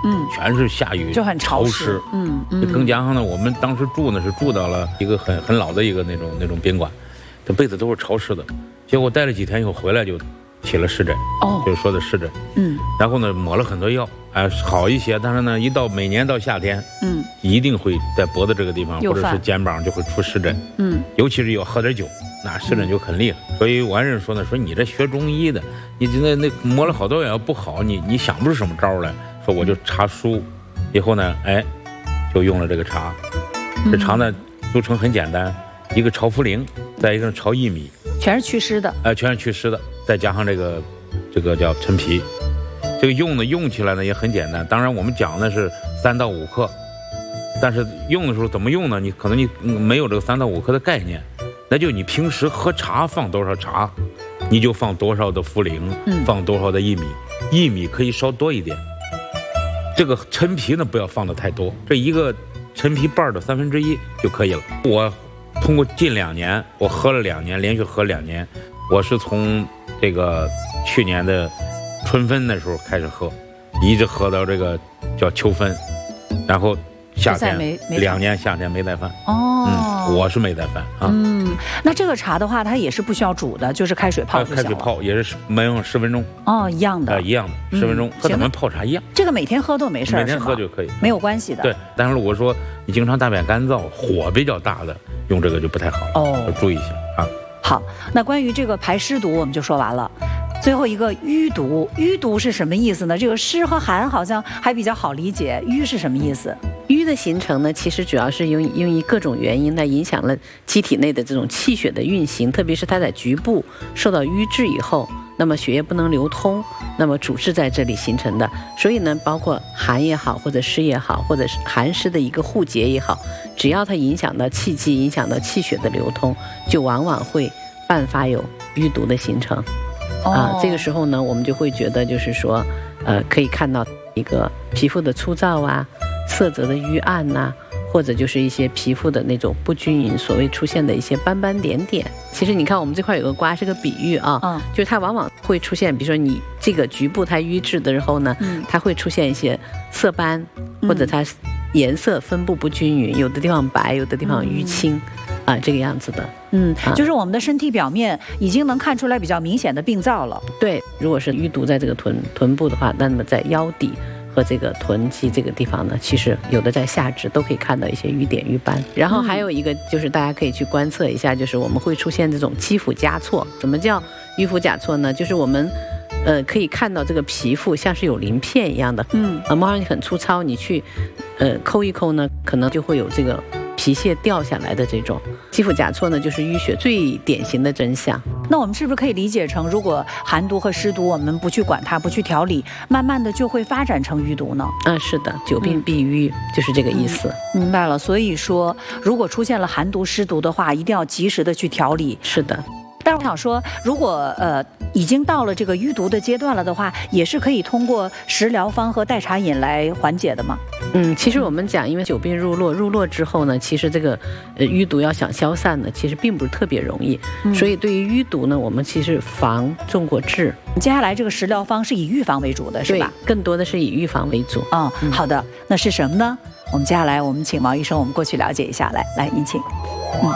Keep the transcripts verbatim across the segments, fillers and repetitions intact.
嗯， 全是下雨， 就很潮湿。 嗯嗯。 更加上呢，我们当时住呢是住到了一个很很老的一个那种那种宾馆，这被子都是潮湿的。结果待了几天以后回来就起了湿疹， 哦， 就是说的湿疹。 嗯。然后呢抹了很多药，哎好一些，但是呢一到每年到夏天， 嗯， 一定会在脖子这个地方或者是肩膀就会出湿疹。 嗯， 尤其是要喝点酒。那湿疹就很厉害，所以我爱人说呢，说你这学中医的，你那那抹了好多药不好，你你想不出什么招来。说我就查书，以后呢，哎，就用了这个茶。这茶呢组成很简单，一个炒茯苓，再一个炒薏米， 全是祛湿的。 哎、呃，全是祛湿的，再加上这个这个叫陈皮，这个用呢用起来呢也很简单。当然我们讲的是三到五克，但是用的时候怎么用呢？你可能你没有这个三到五克的概念。那就你平时喝茶放多少茶，你就放多少的茯苓，放多少的薏米，薏米可以稍多一点。这个陈皮呢不要放的太多，这一个陈皮瓣的三分之一就可以了。我通过近两年，我喝了两年，连续喝两年，我是从这个去年的春分的时候开始喝，一直喝到这个叫秋分，然后夏天两年夏天没带饭。 哦、 嗯，我是没带饭啊。 嗯，那这个茶的话，它也是不需要煮的，就是开水泡就行了。 开水泡也是没用十分钟。 哦，一样的。 呃，一样的，十分钟，和咱们泡茶一样。 这个每天喝都没事， 每天喝就可以， 没有关系的。 对，但是如果说你经常大便干燥、火比较大的，用这个就不太好了。哦，要注意一下啊。 好，那关于这个排湿毒我们就说完了。最后一个淤毒，淤毒是什么意思呢？这个湿和寒好像还比较好理解，淤是什么意思？ 淤的形成呢，其实主要是因因为各种原因呢，影响了机体内的这种气血的运行，特别是它在局部受到瘀滞以后，那么血液不能流通，那么阻滞在这里形成的。所以呢，包括寒也好，或者湿也好，或者是寒湿的一个互结也好，只要它影响到气机，影响到气血的流通，就往往会伴发有淤毒的形成。啊，这个时候呢，我们就会觉得就是说，呃，可以看到一个皮肤的粗糙啊，色泽的淤暗呐、啊，或者就是一些皮肤的那种不均匀，所谓出现的一些斑斑点点。其实你看我们这块有个瓜是个比喻啊，嗯，就是它往往会出现，比如说你这个局部它瘀滞的时候呢，嗯，它会出现一些色斑，或者它颜色分布不均匀，有的地方白，有的地方淤青。嗯啊，这个样子的， 嗯，就是我们的身体表面已经能看出来比较明显的病灶了。 对，如果是淤毒在这个臀臀部的话，那么在腰底和这个臀肌这个地方呢，其实有的在下肢都可以看到一些瘀点瘀斑。然后还有一个就是大家可以去观测一下，就是我们会出现这种肌肤夹错。什么叫淤肤夹错呢？就是我们呃可以看到这个皮肤像是有鳞片一样的，嗯，啊，摸上去很粗糙，你去呃抠一抠呢，可能就会有这个皮屑掉下来的这种肌肤夹错呢，就是淤血最典型的真相。 那我们是不是可以理解成，如果寒毒和湿毒我们不去管它，不去调理，慢慢的就会发展成淤毒呢？ 嗯，是的，久病必淤，嗯，就是这个意思， 嗯。明白了。所以说，如果出现了寒毒、湿毒的话，一定要及时的去调理。 是的。 但是我想说，如果呃已经到了这个淤毒的阶段了的话，也是可以通过食疗方和代茶饮来缓解的吗？ 嗯，其实我们讲，因为久病入络，入络之后呢，其实这个呃淤毒要想消散呢，其实并不是特别容易。嗯，所以对于淤毒呢，我们其实防重过治。 接下来这个食疗方是以预防为主的，是吧？ 对，更多的是以预防为主。 哦，嗯，好的，那是什么呢？我们接下来我们请毛医生，我们过去了解一下。来，来，您请。嗯。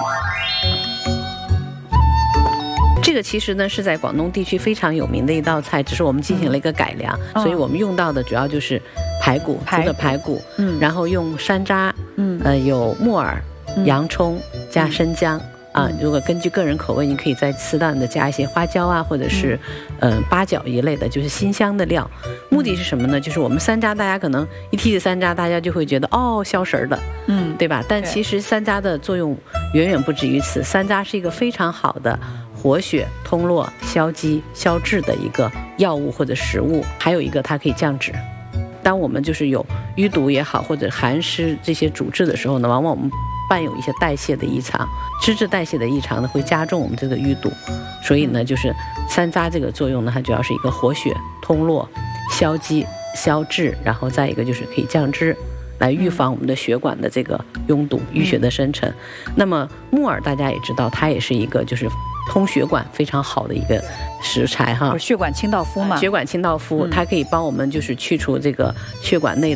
这个其实呢是在广东地区非常有名的一道菜，只是我们进行了一个改良，嗯，所以我们用到的主要就是排骨，猪的排骨，嗯，然后用山楂，嗯，呃，有木耳、嗯、洋葱加生姜。嗯啊，如果根据个人口味，你可以再适当的加一些花椒啊，或者是，嗯、呃，八角一类的，就是辛香的料。目的是什么呢？就是我们山楂，大家可能一提起山楂，大家就会觉得哦，消食儿的，嗯，对吧？但其实山楂的作用远远不止于此。山楂是一个非常好的活血、通络、消积、消滞的一个药物或者食物。还有一个，它可以降脂。当我们就是有淤毒也好，或者寒湿这些阻滞的时候呢，往往我们伴有一些代谢的异常，脂质代谢的异常呢，会加重我们这个淤毒。所以呢，就是山楂这个作用呢，它主要是一个活血、通络、消积、消滞，然后再一个就是可以降脂，来预防我们的血管的这个拥堵、淤血的生成。那么木耳大家也知道，它也是一个就是通血管非常好的一个食材哈， 血管清道夫嘛， 血管清道夫，它可以帮我们就是去除这个血管内的